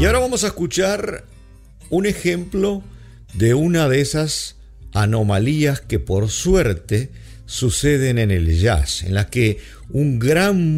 Y ahora vamos a escuchar un ejemplo de una de esas anomalías que por suerte suceden en el jazz, en las que un gran